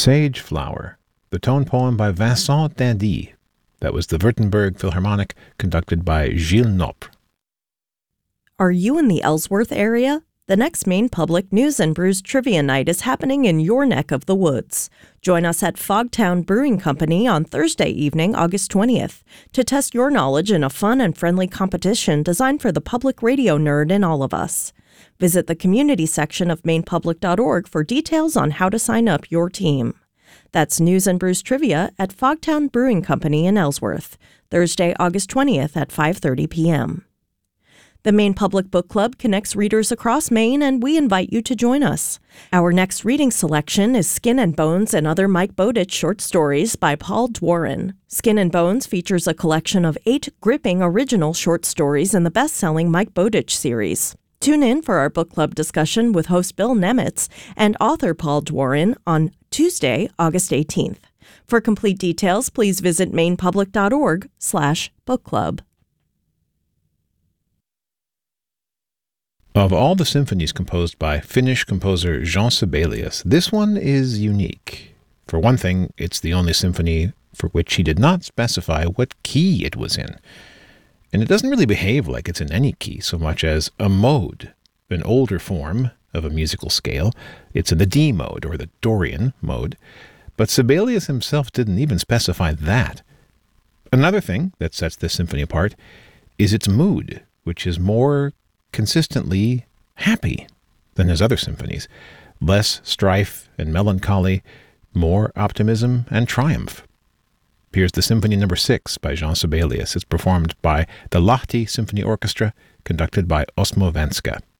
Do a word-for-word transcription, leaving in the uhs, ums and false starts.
Sage Flower, the tone poem by Vincent Dindy. That was the Württemberg Philharmonic, conducted by Gilles Nopre. Are you in the Ellsworth area? The next Maine Public News and Brews Trivia Night is happening in your neck of the woods. Join us at Fogtown Brewing Company on Thursday evening, August twentieth, to test your knowledge in a fun and friendly competition designed for the public radio nerd in all of us. Visit the community section of maine public dot org for details on how to sign up your team. That's News and Brews Trivia at Fogtown Brewing Company in Ellsworth, Thursday, August twentieth at five thirty p.m. The Maine Public Book Club connects readers across Maine, and we invite you to join us. Our next reading selection is Skin and Bones and Other Mike Bowditch Short Stories by Paul Dworin. Skin and Bones features a collection of eight gripping original short stories in the best-selling Mike Bowditch series. Tune in for our book club discussion with host Bill Nemitz and author Paul Dworin on Tuesday, August eighteenth. For complete details, please visit maine public dot org slash book club. Of all the symphonies composed by Finnish composer Jean Sibelius, this one is unique. For one thing, it's the only symphony for which he did not specify what key it was in. And it doesn't really behave like it's in any key so much as a mode, an older form of a musical scale. It's in the D mode, or the Dorian mode. But Sibelius himself didn't even specify that. Another thing that sets this symphony apart is its mood, which is more consistently happy than his other symphonies. Less strife and melancholy, more optimism and triumph. Here's the Symphony Number Six by Jean Sibelius. It's performed by the Lahti Symphony Orchestra, conducted by Osmo Venska.